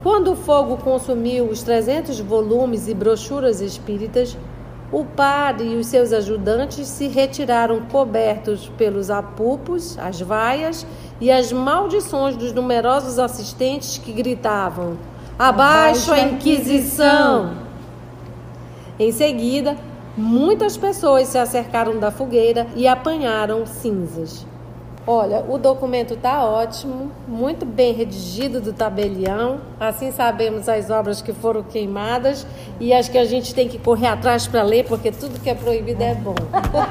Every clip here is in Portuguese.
Quando o fogo consumiu os 300 volumes e brochuras espíritas, o padre e os seus ajudantes se retiraram cobertos pelos apupos, as vaias e as maldições dos numerosos assistentes que gritavam: "Abaixo a Inquisição!" Em seguida, muitas pessoas se acercaram da fogueira e apanharam cinzas. Olha, o documento está ótimo, muito bem redigido do tabelião. Assim sabemos as obras que foram queimadas e as que a gente tem que correr atrás para ler, porque tudo que é proibido é bom.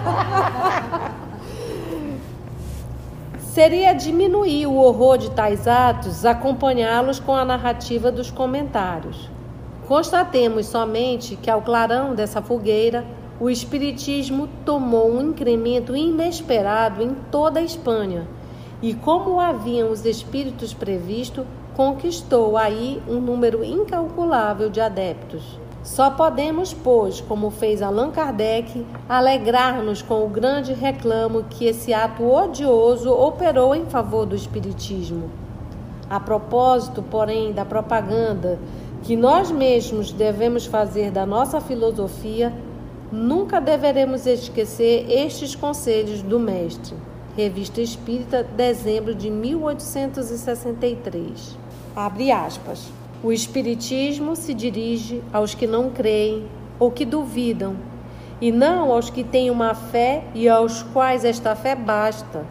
Seria diminuir o horror de tais atos acompanhá-los com a narrativa dos comentários. Constatemos somente que, ao clarão dessa fogueira, o espiritismo tomou um incremento inesperado em toda a Espanha e, como haviam os espíritos previsto, conquistou aí um número incalculável de adeptos. Só podemos, pois, como fez Allan Kardec, alegrar-nos com o grande reclamo que esse ato odioso operou em favor do espiritismo. A propósito, porém, da propaganda que nós mesmos devemos fazer da nossa filosofia, nunca deveremos esquecer estes conselhos do Mestre. Revista Espírita, dezembro de 1863. Abre aspas. O Espiritismo se dirige aos que não creem ou que duvidam, e não aos que têm uma fé e aos quais esta fé basta.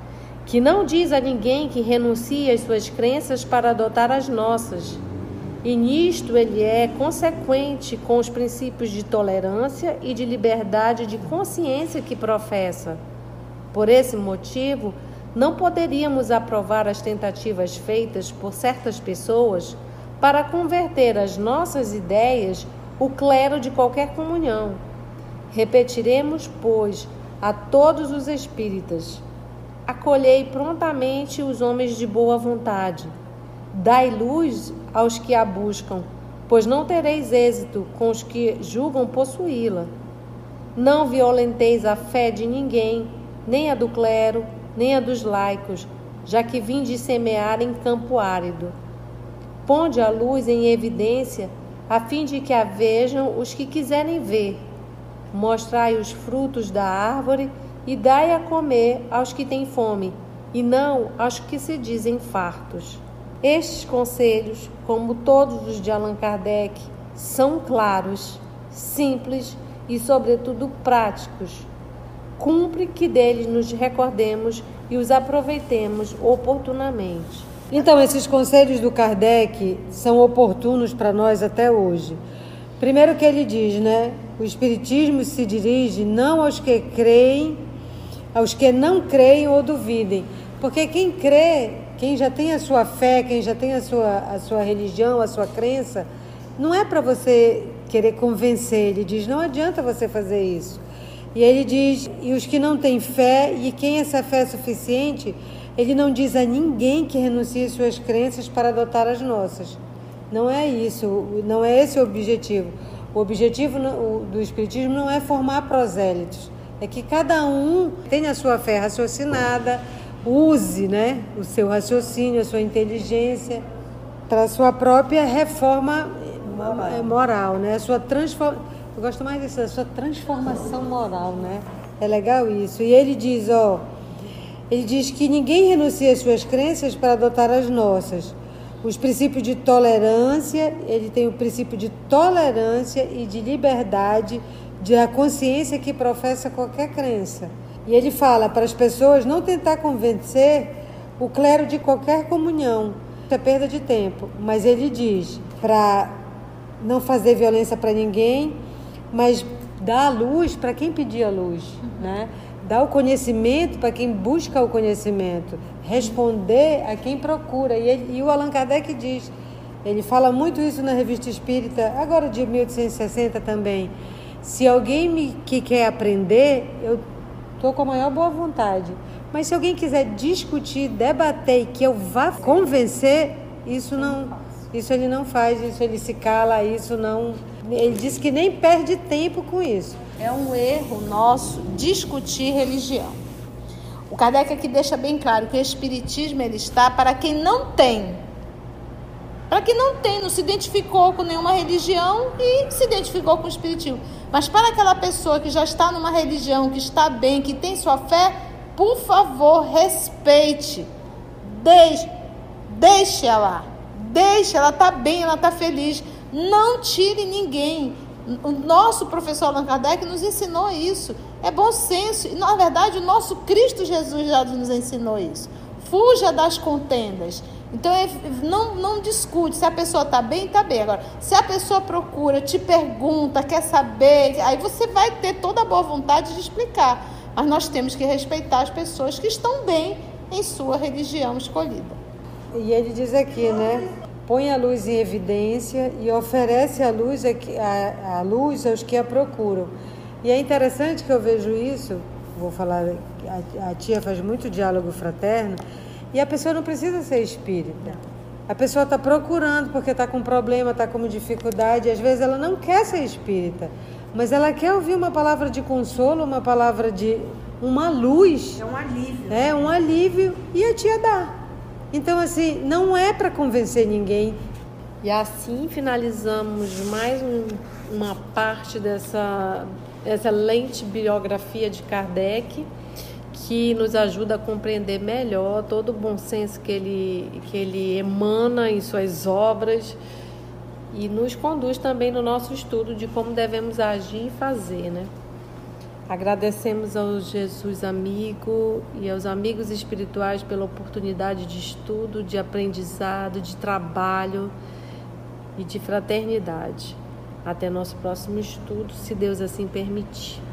Que não diz a ninguém que renuncie às suas crenças para adotar as nossas. E nisto ele é consequente com os princípios de tolerância e de liberdade de consciência que professa. Por esse motivo, não poderíamos aprovar as tentativas feitas por certas pessoas para converter as nossas ideias o clero de qualquer comunhão. Repetiremos, pois, a todos os espíritas: acolhei prontamente os homens de boa vontade. Dai luz aos que a buscam, pois não tereis êxito com os que julgam possuí-la. Não violenteis a fé de ninguém, nem a do clero, nem a dos laicos, já que vinde semear em campo árido. Ponde a luz em evidência, a fim de que a vejam os que quiserem ver. Mostrai os frutos da árvore e dai a comer aos que têm fome, e não aos que se dizem fartos. Estes conselhos, como todos os de Allan Kardec, são claros, simples e, sobretudo, práticos. Cumpre que deles nos recordemos e os aproveitemos oportunamente. Então, esses conselhos do Kardec são oportunos para nós até hoje. Primeiro que ele diz, né? O Espiritismo se dirige não aos que creem, aos que não creem ou duvidem. Porque quem crê, quem já tem a sua fé, quem já tem a sua religião, a sua crença, não é para você querer convencer. Ele diz, não adianta você fazer isso. E ele diz, e os que não têm fé, e quem essa fé é suficiente, ele não diz a ninguém que renuncie suas crenças para adotar as nossas. Não é isso, não é esse o objetivo. O objetivo do Espiritismo não é formar prosélitos. É que cada um tenha a sua fé raciocinada, use, né, o seu raciocínio, a sua inteligência para a sua própria reforma moral, né? Eu gosto mais disso, a sua transformação moral, né? É legal isso. E ele diz, ele diz que ninguém renuncia às suas crenças para adotar as nossas. Os princípios de tolerância, ele tem o princípio de tolerância e de liberdade da consciência que professa qualquer crença. E ele fala para as pessoas não tentar convencer o clero de qualquer comunhão. Isso é perda de tempo. Mas ele diz para não fazer violência para ninguém, mas dar a luz para quem pedir a luz, né? Dar o conhecimento para quem busca o conhecimento. Responder a quem procura. E o Allan Kardec diz, ele fala muito isso na Revista Espírita, agora de 1860 também. Se alguém que quer aprender, eu estou com a maior boa vontade. Mas se alguém quiser discutir, debater e que eu vá convencer, isso ele não faz, isso ele se cala, isso não... Ele diz que nem perde tempo com isso. É um erro nosso discutir religião. O Kardec aqui deixa bem claro que o Espiritismo ele está para quem não tem. Para quem não se identificou com nenhuma religião e se identificou com o espiritismo. Mas para aquela pessoa que já está numa religião, que está bem, que tem sua fé, por favor, respeite. Deixe ela. Ela está bem, ela está feliz. Não tire ninguém. O nosso professor Allan Kardec nos ensinou isso. É bom senso. E, na verdade, o nosso Cristo Jesus já nos ensinou isso. Fuja das contendas. Então, não discute. Se a pessoa está bem, está bem. Agora, se a pessoa procura, te pergunta, quer saber, aí você vai ter toda a boa vontade de explicar. Mas nós temos que respeitar as pessoas que estão bem em sua religião escolhida. E ele diz aqui, né? Põe a luz em evidência e oferece a luz aos que a procuram. E é interessante que eu vejo isso, vou falar, a tia faz muito diálogo fraterno, e a pessoa não precisa ser espírita. A pessoa está procurando porque está com problema, está com dificuldade, e às vezes ela não quer ser espírita, mas ela quer ouvir uma palavra de consolo, uma palavra de uma luz. É um alívio. É um alívio, e a tia dá. Então, assim, não é para convencer ninguém. E assim finalizamos mais uma parte dessa excelente biografia de Kardec, que nos ajuda a compreender melhor todo o bom senso que ele emana em suas obras e nos conduz também no nosso estudo de como devemos agir e fazer, né? Agradecemos ao Jesus amigo e aos amigos espirituais pela oportunidade de estudo, de aprendizado, de trabalho e de fraternidade. Até nosso próximo estudo, se Deus assim permitir.